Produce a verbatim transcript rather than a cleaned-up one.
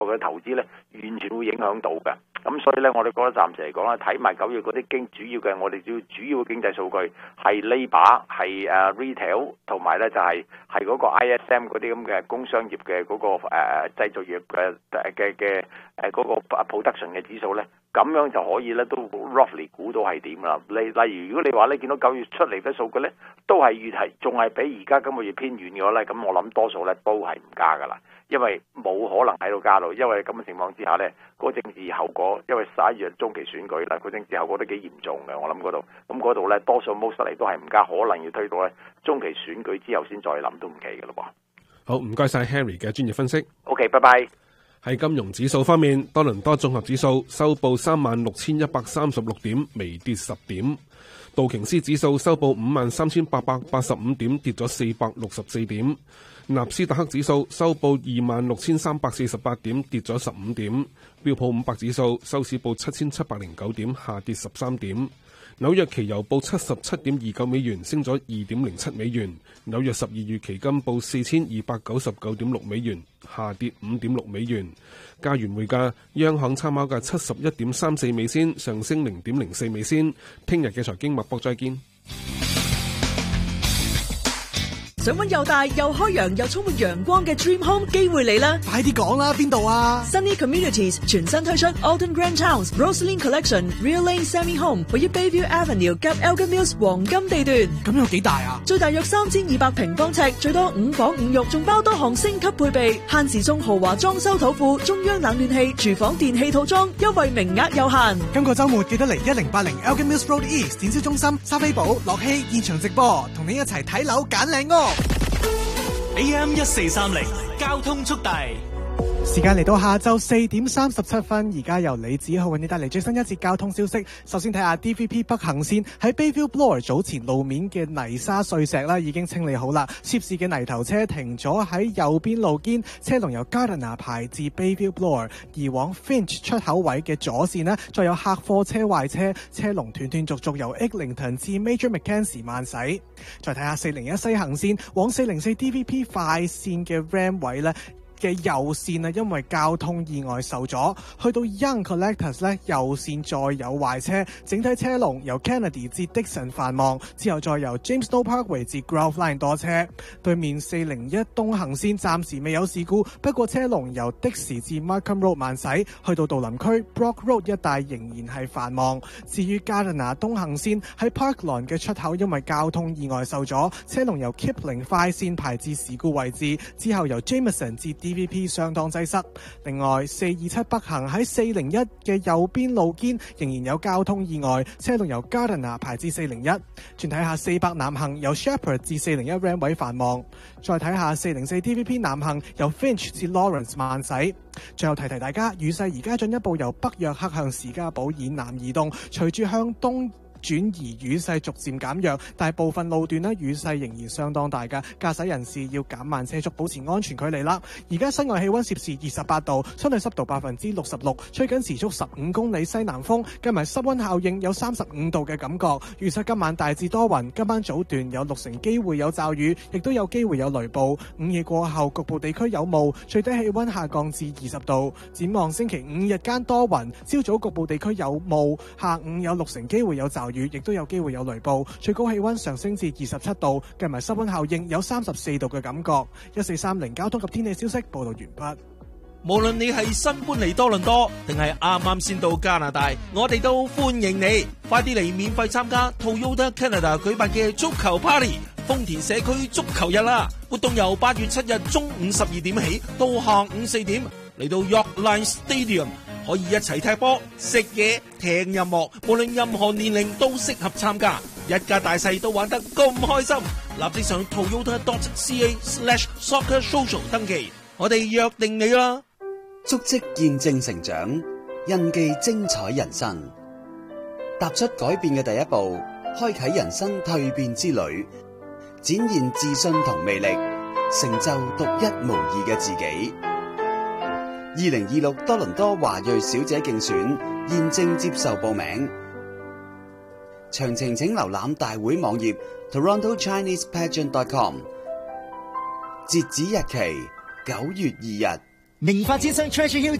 嘅投資咧，完全會影響到嘅。咁所以咧，我哋覺得暫時嚟講咧，睇埋九月嗰啲經主要嘅，我哋主要主要嘅經濟數據係 labour 係誒 retail 同埋咧就係係嗰個 I S M 嗰啲咁嘅工商業嘅嗰、嗰個誒、呃、製造業嘅嘅嘅誒嗰個 production 嘅指數咧，咁樣就可以咧都 roughly 估到係點啦。例例如如果你話咧見到九月出嚟嘅數據咧，都係越係仲係比而家今個月偏軟嘅話咧，咁我諗多數咧都係唔加噶啦。因為冇可能喺度加到，因為咁嘅情況之下呢，嗰、那個政治後果，因為十一月中期選舉啦，個政治後果都幾嚴重嘅，我諗嗰度，咁嗰度呢，多數 most 嚟都係唔加，可能要推到呢中期選舉之後先再諗都唔奇嘅咯噃。 好，唔該晒 Harry 嘅專業分析。 OK， 拜拜。 喺金融指數方面，多倫多綜合指數收報三萬六千一百三十六點，微跌十點；道瓊斯指數收報五萬三千八百八十五點，跌咗四百六十四點。納斯達克指數收報二萬六千三百四十八點，跌咗十五點。標普五百指數收市報七千七百零九點，下跌十三點。紐約期油報七十七點二九美元，升咗二點零七美元。紐約十二月期金報四千二百九十九點六美元，下跌五點六美元。加元匯價，央行參考價七十一點三四美仙，上升零點零四美仙。聽日嘅財經脈搏再見。 想揾又大又開揚又充滿陽光嘅 Dream Home 機會嚟啦！ 快啲講啦，邊度啊 ？Sunny Communities 全新推出 Alton Grand Towns Rosaline Collection Real Lane Semi Home， 位於 Bayview Avenue 及 Elgin Mills 黃金地段。 咁有幾大啊？ 最大約三千二百平方尺，最多五房五浴，仲包多項升級配備，限時送豪華裝修土庫、中央冷暖氣、廚房電器套裝，優惠名額有限。 今個週末記得嚟一零八零 Elgin Mills Road East 展銷中心，莎菲寶、樂希現場直播，同你一齊睇樓揀靚屋。 A M 一四三零交通速遞， 時間嚟到下晝四點三十七分，而家由李子浩為你帶嚟最新一節交通消息。首先睇下 D V P 北行線喺 Bayview Bloor 早前路面嘅泥沙碎石啦，已經清理好啦。涉事嘅泥頭車停咗喺右邊路肩，車龍由 Gardiner 排至 Bayview Bloor， 而往 Finch 出口位嘅左線呢，再有客貨車壞車，車龍斷斷續續由 Eglinton 至 Major Mackenzie 慢駛。再睇下四零一西行線往四零四 D V P 快線嘅 Ram 位呢嘅右線啊，因為交通意外受阻，去到 Young Collectors 咧，右線再有壞車，整體車龍由 Kennedy 至 Dixon 繁忙，之後再由 James Snow Parkway 至 Grove Line 多車。對面四零一東行線暫時未有事故，不過車龍由的士至 Markham Road 慢駛，去到杜林區 Brock Road 一帶仍然係繁忙。至於 Gardiner 東行線喺 Parkland 嘅出口，因為交通意外受阻，車龍由 Kipling 快線排至事故位置，之後由 Jameson 至 D V P 相當擠塞。另外四二七北行喺四零一嘅右邊路肩仍然有交通意外，車龍由 Gardiner 排至四零一。轉睇下四百南行由 Shepherd 至四零一 Ram 位繁忙。再睇下四零四 D V P 南行由 Finch 至 Lawrence 慢駛。最後提提大家，雨勢而家進一步由北約克向士嘉堡以南移動，隨住向東轉移，雨勢逐漸減弱，但係部分路段呢，雨勢仍然相當大㗎，駕駛人士要減慢車速，保持安全距離啦。而家室外氣溫攝氏二十八度，相對濕度百分之六十六，吹緊時速十五公里西南風，加埋濕溫效應有三十五度嘅感覺。預測今晚大致多雲，今晚早段有六成機會有驟雨，亦都有機會有雷暴。午夜過後局部地區有霧，最低氣溫下降至二十度。展望星期五日間多雲，朝早局部地區有霧，下午有六成機會有驟雨，亦都有機會有雷暴，最高氣溫上升至二十七度，計埋濕溫效應有三十四度嘅感覺。一四三零交通及天氣消息報道完畢。 無論你係新搬嚟多倫多，定係啱啱先到加拿大，我哋都歡迎你。快啲嚟免費參加 Toyota Canada 舉辦嘅足球 Party， 豐田社區足球日啦！活動由八月七日中午十二點起到下午四點，嚟到 York Line Stadium。可以一齊踢波、食嘢、聽音樂，無論任何年齡都適合參加，一家大細都玩得咁開心。立即上 toyota dot c a slash soccer social 登記，我哋約定你啦！ 足跡見證成長，印記精彩人生，踏出改變嘅第一步，開啟人生蛻變之旅，展現自信同魅力，成就獨一無二嘅自己。二零二六多倫多華裔小姐競選現正接受報名，詳情請瀏覽大會網頁 toronto chinese pageant dot com。 截止日期九月二日。 名發展商 Treasure Hill